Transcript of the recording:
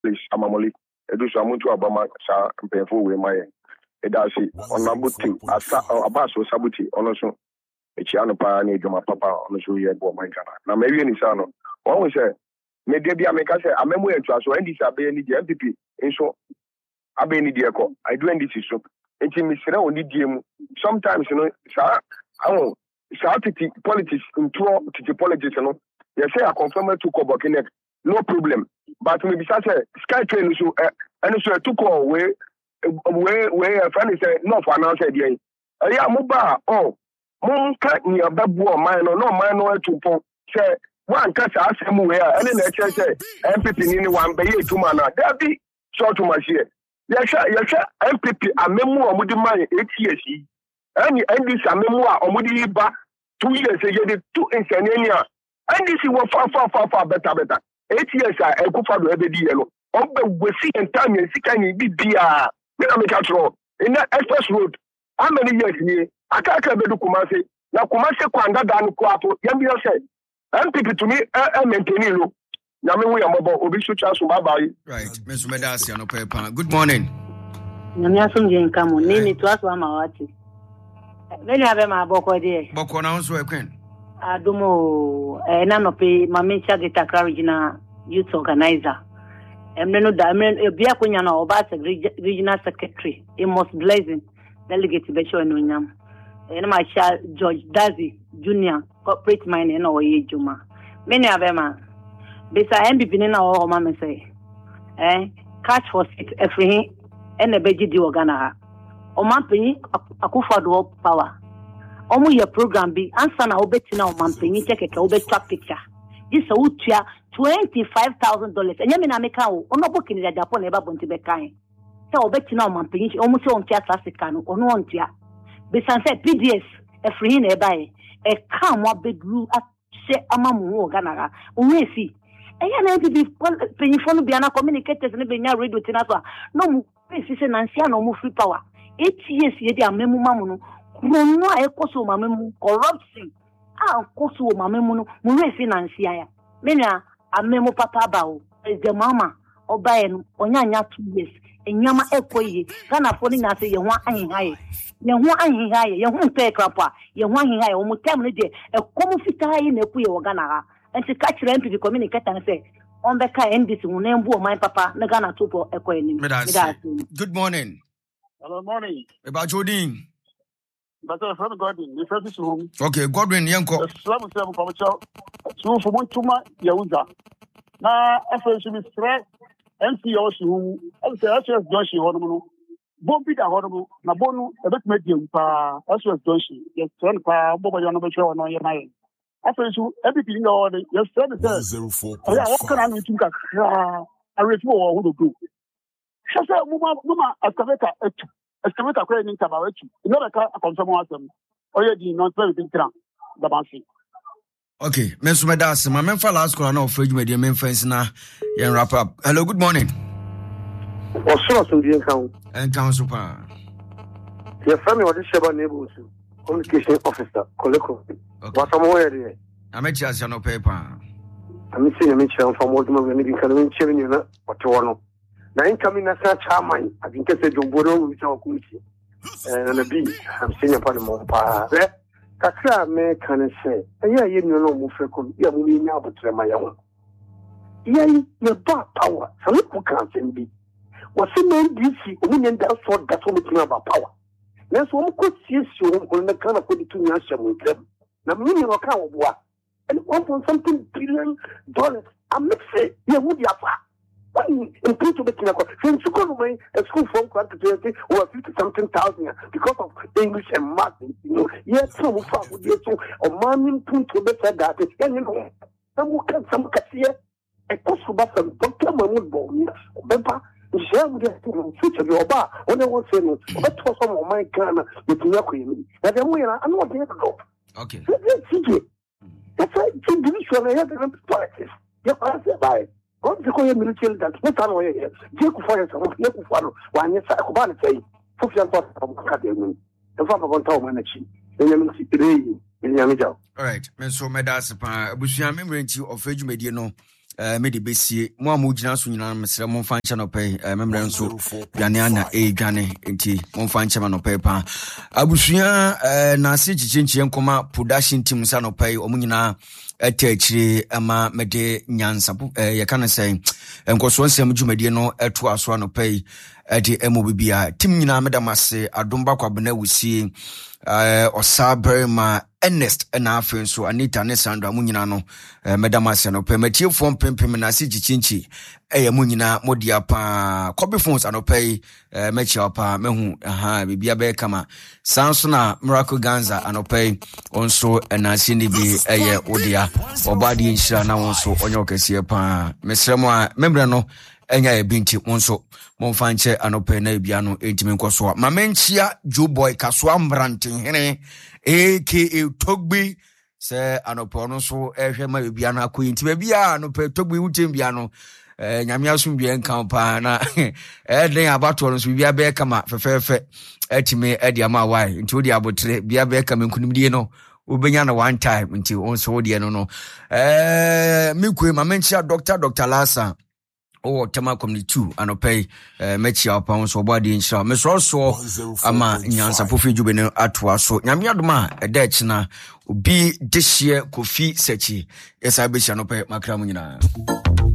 please amamoli edu so amuntu abama sa mpefo we maye edasi onabuti asa abaso sabuti ono so echiano pa na edwuma papa ono so ye bo man kana na mewie ni sa no won say me de bia me ka say amemu etua so ndc abe ni de MPP nso abe ni de ko I do ndc so enti me sere oni die mu sometimes you know sa awo sa politics into politics no you say I confirm to ko Burkina no problem but me be say sky train so and so to ko we friend say no for announce there ya muba oh mun ka ni ababu o man no man no to pon say one ka sa asem we a ene na che say MPP ni one be ye tuma na there be short to machine ya sha MPP amemu o mudi man 8 years yi ani ndc amemu a o mudi ba 2 years ye de 2 insenenia ndc wo fa better 8 years a ekufa do ebedi ye no o be gwesi entame sika ni bibia me na me ka tro in the express road how many years ni aka bedu Kumasi na Kumasi kwanda dan ko ato yambi yo say MPP to me maintain lo na me we ambo obi so chaso bye right Mr. Medasi no pepa good morning nyamia som je nkamo ni to aso amawati vele abe ma boko de boko na unso ekwen adumo na no pe mama cha geta regional youth organizer emno da bia konya na oba regional secretary Amos Blazing delegate be show no nyam na ma sha George Dazi Junior corporate mine na oye juma many abema bisa MPP ni na o ma me say catch for seat every and beji di organa o ma penyi akufado power omu ye program bi ansa na obeti na o ma penyi chekeke obetwa picture this utua $25,000 enye me na meka o ono boki ni Japan eba bonti be kan se obeti na o ma penyi omu se on tia classic no ono on tia bisa say PDS every na eba e kam wa bedru se amamu organa o we si eya na MPP penyi fonu bia na communicators ne benya radio tina so no mu si se nansia no mu free power 8 years ye di amemu mamu no no a ekoso mamemu corruption a koso mamemu no mu we financial ya mena amemu papa ba o the mama obaye no onyanya 2 years enyama ekoye Ghana fo ni na se ye ho ahinhaye ye ho pe krapa ye ho ahinhaye o mu tem ne de ekomu fitaye na ekuye wo Ghana ha enti ka kire MPP communicator ne se on be ka NDC hu na mbu o man papa na Ghana topo ekoye ni good morning. Hello, morning. About Jodin. But from Godwin, the first room. Okay, Godwin Yanko. Some commercial. So for Montuma, Yahuza. Now, after she was stressed, MCO, who also Joshi Hormono. Bobby the Hormono, Nabonu, a bit medium, as was Joshi. Yes, turn pa, Boba Yanobacho, no, your mind. After you, everything in order, yes, sir. 04. What can I do? I read more who do. Sasa muma excavator kwa ni kaba wetu inoba ka confirm wasem oye di not very big ground da bansi okay menso medas ma memfa last call na ofraju media memfans na yen wrap up hello good morning so bien kan so pa your family what sheba neighbors communication officer koleko what am we here amechi asia no paper I'm saying me chira from what mo ni kan me chira ni na what wono na incoming national chairman I think say Jomboro we say committee na bi I'm saying upon mo pa kakra me kan say eya ye no mo frekom ya mo ni nya abotre ma ya wo ye ye ba power so we can send bi what say men DC o ni nda so that so me about power na so mo ko siesie o na kan ko ditu nya hye mo ntam na me ni no ka wo boa and 1.something billion dollars I'm not say ye would ya fa when in people making a from school a school from quantity or 50-something thousand because of English and math, you know, yes, so or money to better that, and you know, some cashier, a cost for some Dr. Mahmoud Bowman, Bempa, share with the future your bar, when I was saying, what was some of my Ghana with Yaku, that I'm not here to go. Okay. That's why individual I have the politics. Yes, I said by. What the coin military that what are we here? Jacob for us, Jacob for one year, Sakuban say, Fufian from Academy, the father of Tom Manachi, the all right, Menso Medas, Bushia memory of Fage Mediano, mede besie mo amugina so nyina mesre mo fa nche no pay memre nso dwane ana dwane enti mo fa nche ma no pay pa abusua na se chichenchie nkoma production team sa no pay omunyina atachire ama mede nyansa ye kana say enkoso nsem dwumadie no eto aso no pay edi emobibia team nyina medamase adomba kwabena wusie Osaberma Ernest na afen so Anita ne Sandra munyina no medamase no pematie fom pempem na se chichinchi munyina modia pa copy phones anopay mechi pa mehu bibia be kama sanso na Miracle Ganza anopay onso na sini bi odia obadi nshira na onso onyo kese pa mesremo a membre no enya ebinti onso monfanche anopay na bia no entimi nkoso ma menchia Joe Boy Kaswa Mbranten hene aka Togbi se anopay no so ehwe ma bia no akoyinti bia anopay Togbi wutem bia no nyamia sumbie nkan pa na den abato no so bia be kama fefefe etime edi ama wai nti odi abotre bia be kama nkunimdie no obenya na one time nti onso odi no mikwe ma menchia Dr. Lasa tema community 2 anopay mechi apa onso obadi insha mesoro ama nyansa pofi djube ne atwa so nyamia doma eda china obi dehye Kofi Sechi esa be sha anopay makra mu nyina